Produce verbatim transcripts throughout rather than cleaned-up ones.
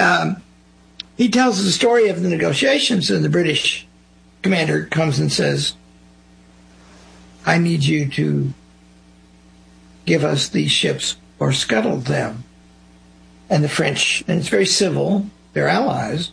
um, he tells the story of the negotiations, and the British commander comes and says, I need you to give us these ships or scuttle them. And the French, and it's very civil, they're allies,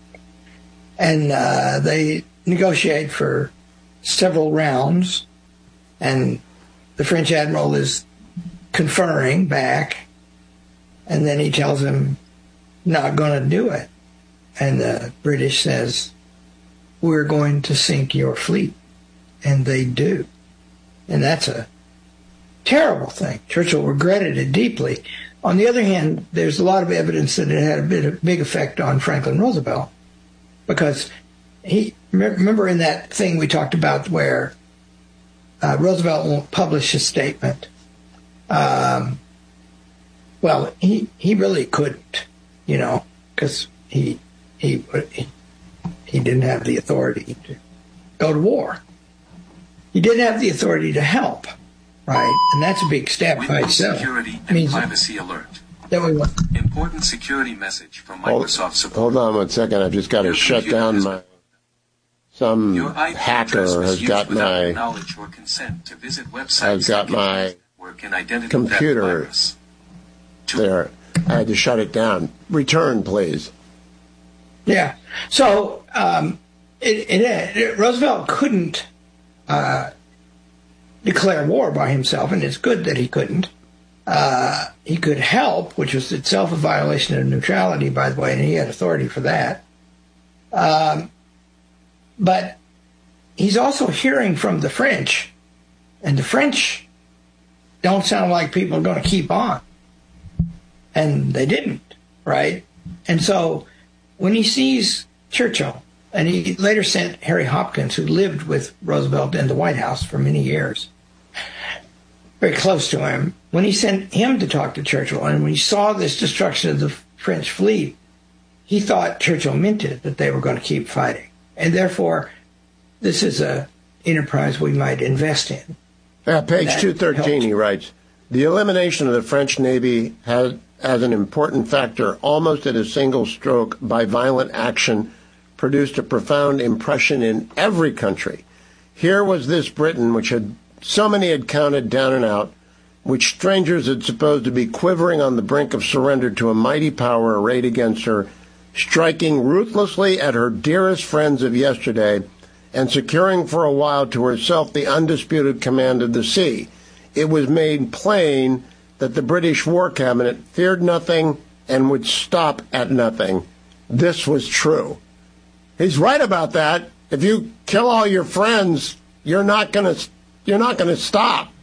and uh, they negotiate for several rounds, and the French admiral is conferring back, and then he tells him, not going to do it. And the British says, we're going to sink your fleet. And they do. And that's a terrible thing. Churchill regretted it deeply. On the other hand, there's a lot of evidence that it had a bit of big effect on Franklin Roosevelt, because he, remember in that thing we talked about where uh, Roosevelt won't publish his statement. Um, well, he, he really couldn't, you know, because he, he, he, he didn't have the authority to go to war. He did have the authority to help. Right, and that's a big step by itself. Security and privacy alert. There we go. Important security message from Microsoft support. Hold on one second. I've just got to shut down my. Some hacker has got my. Knowledge or consent to visit websites. I've got my computer there. I had to shut it down. Return, please. Yeah. So um, it, it, it, Roosevelt couldn't. Uh, declare war by himself, and it's good that he couldn't. Uh, he could help, which was itself a violation of neutrality, by the way, and he had authority for that. Um, but he's also hearing from the French, and the French don't sound like people are going to keep on. And they didn't, right? And so when he sees Churchill, and he later sent Harry Hopkins, who lived with Roosevelt in the White House for many years, very close to him. When he sent him to talk to Churchill, and when he saw this destruction of the French fleet, he thought Churchill meant it, that they were going to keep fighting. And therefore, this is a enterprise we might invest in. Yeah, page two thirteen, he writes, the elimination of the French Navy has, as an important factor, almost at a single stroke, by violent action, produced a profound impression in every country. Here was this Britain, which had so many had counted down and out, which strangers had supposed to be quivering on the brink of surrender to a mighty power arrayed against her, striking ruthlessly at her dearest friends of yesterday, and securing for a while to herself the undisputed command of the sea. It was made plain that the British War Cabinet feared nothing and would stop at nothing. This was true. He's right about that. If you kill all your friends, you're not going to you're not going to stop.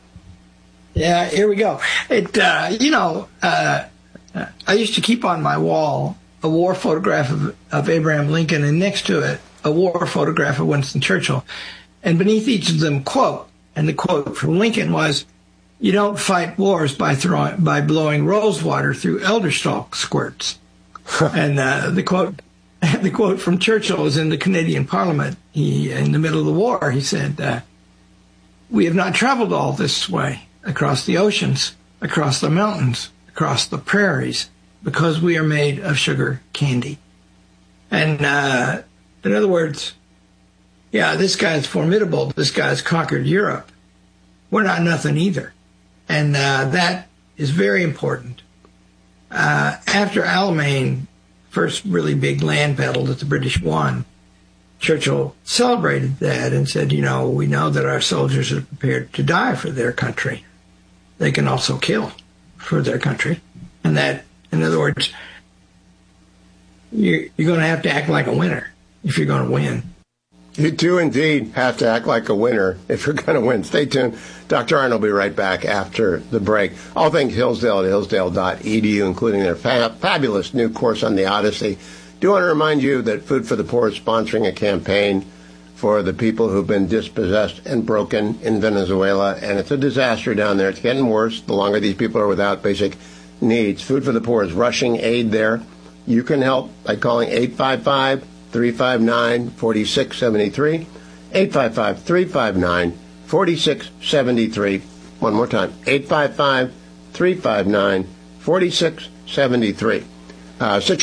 Yeah, here we go. It uh, you know, uh, I used to keep on my wall a war photograph of, of Abraham Lincoln, and next to it a war photograph of Winston Churchill, and beneath each of them, quote, and the quote from Lincoln was, "You don't fight wars by throwing by blowing rose water through elder stalk squirts." And uh, the quote. The quote from Churchill was in the Canadian Parliament. He, in the middle of the war, he said, uh, "We have not traveled all this way, across the oceans, across the mountains, across the prairies, because we are made of sugar candy." And uh, in other words, yeah, this guy's formidable. This guy's conquered Europe. We're not nothing either. And uh, that is very important. Uh, after Alamein, first really big land battle that the British won, Churchill celebrated that and said, you know, we know that our soldiers are prepared to die for their country. They can also kill for their country. And that, in other words, you're, you're going to have to act like a winner if you're going to win. You do indeed have to act like a winner if you're going to win. Stay tuned. Doctor Arnn will be right back after the break. All things Hillsdale at hillsdale dot e d u, including their fa- fabulous new course on the Odyssey. Do want to remind you that Food for the Poor is sponsoring a campaign for the people who've been dispossessed and broken in Venezuela, and it's a disaster down there. It's getting worse the longer these people are without basic needs. Food for the Poor is rushing aid there. You can help by calling eight five five, three five nine, four six seven three, eight five five, three five nine, four six seven three. One more time, eight five five, three five nine, four six seven three. Uh,